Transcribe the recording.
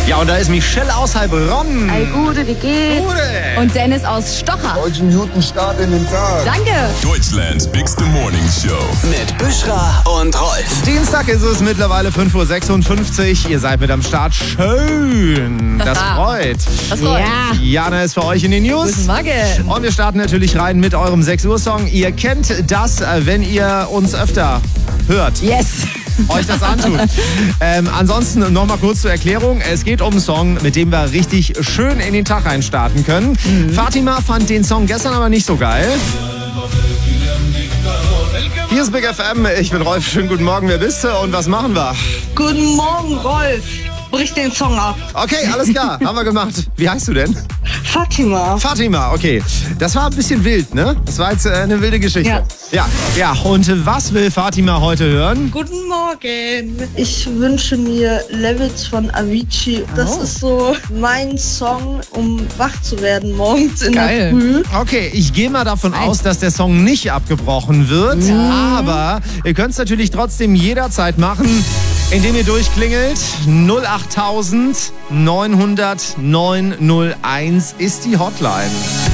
Ja, und da ist Michelle aus Heilbronn. All Gute, wie geht's? Gute. Und Dennis aus Stocher. Deutschen guten Start in den Tag. Danke. Deutschlands Bigste Morning Show. Mit Büschra und Rolf. Dienstag ist es mittlerweile 5.56 Uhr. Ihr seid mit am Start. Schön. Das freut. Das freut. Ja. Jana ist für euch in den News. Guten Morgen. Und wir starten natürlich rein mit eurem 6 Uhr Song. Ihr kennt das, wenn ihr uns öfter hört. Yes. Euch das antut. Ansonsten noch mal kurz zur Erklärung. Es geht um einen Song, mit dem wir richtig schön in den Tag reinstarten können. Fatima fand den Song gestern aber nicht so geil. Hier ist Big FM. Ich bin Rolf. Schönen guten Morgen. Wer bist du und was machen wir? Guten Morgen, Rolf. Brich den Song ab. Okay, alles klar. Haben wir gemacht. Wie heißt du denn? Fatima. Fatima, okay. Das war ein bisschen wild, ne? Das war jetzt eine wilde Geschichte. Ja. Und was will Fatima heute hören? Guten Morgen. Ich wünsche mir Levels von Avicii. Das ist so mein Song, um wach zu werden morgens in der Früh. Okay, ich gehe mal davon aus, dass der Song nicht abgebrochen wird. Aber ihr könnt es natürlich trotzdem jederzeit machen, indem ihr durchklingelt. 08000 900 901 ist die Hotline.